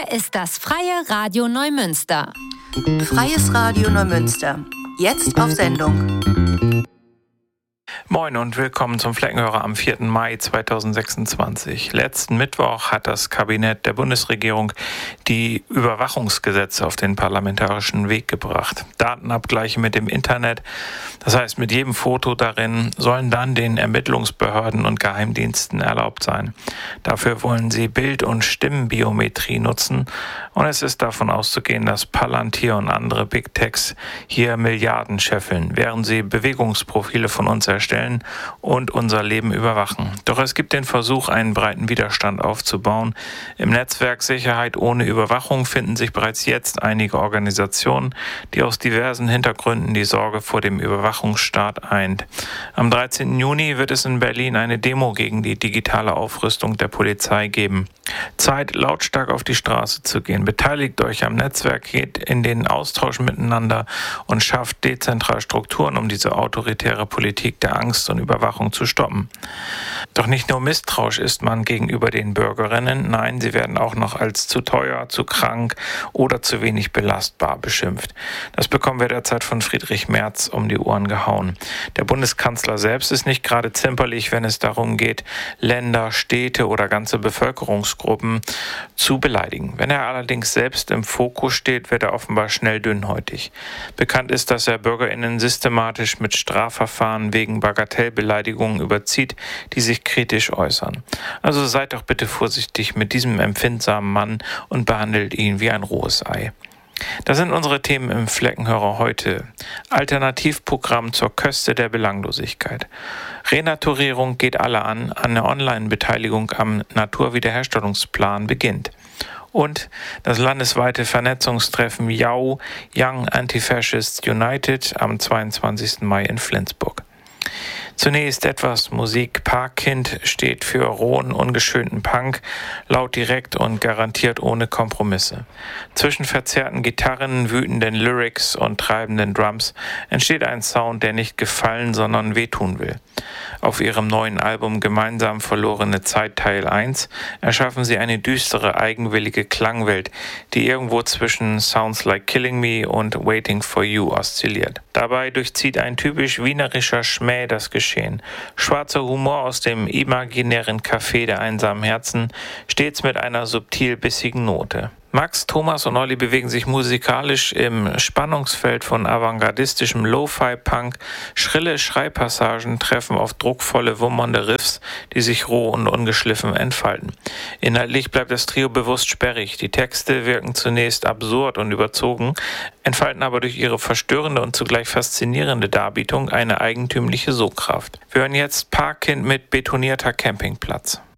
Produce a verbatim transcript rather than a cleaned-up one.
Hier ist das Freie Radio Neumünster. Freies Radio Neumünster. Jetzt auf Sendung. Moin und willkommen zum Fleckenhörer am vierten Mai zweitausendsechsundzwanzig. Letzten Mittwoch hat das Kabinett der Bundesregierung die Überwachungsgesetze auf den parlamentarischen Weg gebracht. Datenabgleiche mit dem Internet, das heißt mit jedem Foto darin, sollen dann den Ermittlungsbehörden und Geheimdiensten erlaubt sein. Dafür wollen sie Bild- und Stimmenbiometrie nutzen und es ist davon auszugehen, dass Palantir und andere Big Techs hier Milliarden scheffeln, während sie Bewegungsprofile von uns erstellen und unser Leben überwachen. Doch es gibt den Versuch, einen breiten Widerstand aufzubauen. Im Netzwerk Sicherheit ohne Überwachung finden sich bereits jetzt einige Organisationen, die aus diversen Hintergründen die Sorge vor dem Überwachungsstaat eint. Am dreizehnten Juni wird es in Berlin eine Demo gegen die digitale Aufrüstung der Polizei geben. Zeit, lautstark auf die Straße zu gehen. Beteiligt euch am Netzwerk, geht in den Austausch miteinander und schafft dezentral Strukturen, um diese autoritäre Politik der Angst und Überwachung zu stoppen. Doch nicht nur misstrauisch ist man gegenüber den Bürgerinnen, nein, sie werden auch noch als zu teuer, zu krank oder zu wenig belastbar beschimpft. Das bekommen wir derzeit von Friedrich Merz um die Ohren gehauen. Der Bundeskanzler selbst ist nicht gerade zimperlich, wenn es darum geht, Länder, Städte oder ganze Bevölkerungsgruppen zu beleidigen. Wenn er allerdings selbst im Fokus steht, wird er offenbar schnell dünnhäutig. Bekannt ist, dass er BürgerInnen systematisch mit Strafverfahren wegen Bagatellbeleidigungen überzieht, die sich kritisch äußern. Also seid doch bitte vorsichtig mit diesem empfindsamen Mann und behandelt ihn wie ein rohes Ei. Das sind unsere Themen im Fleckenhörer heute. Alternativprogramm zur Köste der Belanglosigkeit. Renaturierung geht alle an. Eine Online-Beteiligung am Naturwiederherstellungsplan beginnt. Und das landesweite Vernetzungstreffen J A U, Young Anti-Fascists United, am zweiundzwanzigsten Mai in Flensburg. Zunächst etwas Musik. Parkkind steht für rohen, ungeschönten Punk, laut, direkt und garantiert ohne Kompromisse. Zwischen verzerrten Gitarren, wütenden Lyrics und treibenden Drums entsteht ein Sound, der nicht gefallen, sondern wehtun will. Auf ihrem neuen Album Gemeinsam verlorene Zeit Teil eins erschaffen sie eine düstere, eigenwillige Klangwelt, die irgendwo zwischen Sounds Like Killing Me und Waiting for You oszilliert. Dabei durchzieht ein typisch wienerischer Schmäh das Geschehen. Schwarzer Humor aus dem imaginären Café der einsamen Herzen, stets mit einer subtil bissigen Note. Max, Thomas und Olli bewegen sich musikalisch im Spannungsfeld von avantgardistischem Lo-Fi-Punk. Schrille Schreipassagen treffen auf druckvolle, wummernde Riffs, die sich roh und ungeschliffen entfalten. Inhaltlich bleibt das Trio bewusst sperrig. Die Texte wirken zunächst absurd und überzogen, entfalten aber durch ihre verstörende und zugleich faszinierende Darbietung eine eigentümliche Sogkraft. Wir hören jetzt Parkkind mit Betonierter Campingplatz.